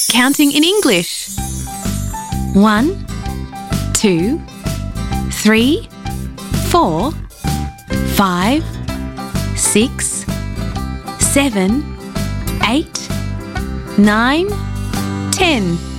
Counting in English. 1, 2, 3, 4, 5, 6, 7, 8, 9, 10.